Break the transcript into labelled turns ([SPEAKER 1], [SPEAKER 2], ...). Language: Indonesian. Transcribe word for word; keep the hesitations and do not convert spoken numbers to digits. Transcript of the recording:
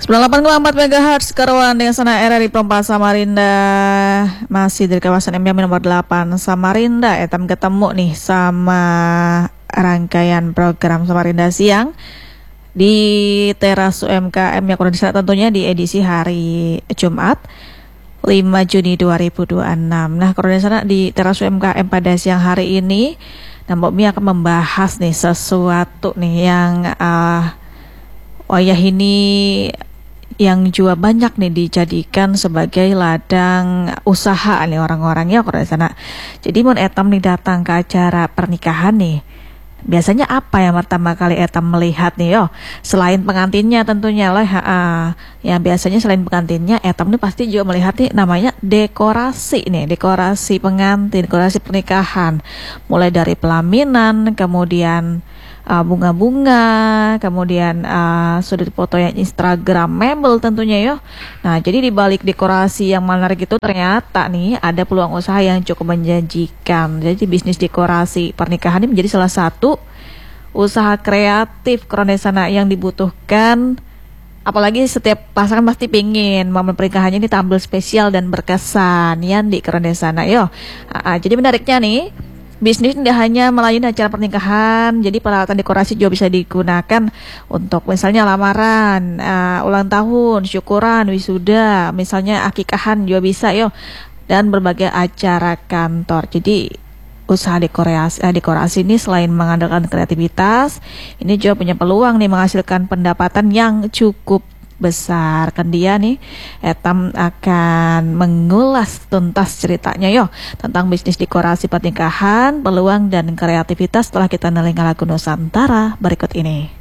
[SPEAKER 1] sembilan puluh delapan koma empat megahertz Karawang dengan sana R R I Perompak Samarinda, masih dari kawasan M Yamin nomor delapan Samarinda. Etam ketemu nih sama rangkaian program Samarinda Siang di teras U M K M yang kondisi tentunya di edisi hari Jumat lima Juni dua ribu dua puluh enam. Nah, kalau sana di teras U M K M pada siang hari ini, nah Mbak Mi akan membahas nih sesuatu nih yang uh, wayah ini yang juga banyak nih dijadikan sebagai ladang usaha nih orang-orangnya kalau di sana. Jadi mun etam nih datang ke acara pernikahan nih, biasanya apa yang pertama kali etam melihat nih yo? Selain pengantinnya tentunya lah, uh, yang biasanya selain pengantinnya etam nih pasti juga melihat nih namanya dekorasi nih, dekorasi pengantin, dekorasi pernikahan. Mulai dari pelaminan, kemudian Uh, bunga-bunga, kemudian uh, sudut foto yang Instagramable tentunya yo. Nah, jadi di balik dekorasi yang menarik itu ternyata nih ada peluang usaha yang cukup menjanjikan. Jadi bisnis dekorasi pernikahan ini menjadi salah satu usaha kreatif kronesana yang dibutuhkan. Apalagi setiap pasangan pasti pingin momen pernikahannya ini tampil spesial dan berkesan ya di kronesana yo. Uh, uh, jadi menariknya nih, bisnis tidak hanya melayani acara pernikahan, jadi peralatan dekorasi juga bisa digunakan untuk misalnya lamaran, uh, ulang tahun, syukuran, wisuda, misalnya akikahan juga bisa yo, dan berbagai acara kantor. Jadi usaha dekorasi, uh, dekorasi ini selain mengandalkan kreativitas, ini juga punya peluang nih menghasilkan pendapatan yang cukup besar. Kan dia nih etam akan mengulas tuntas ceritanya yo tentang bisnis dekorasi pernikahan, peluang dan kreativitas setelah kita nelinga lagu Nusantara berikut ini.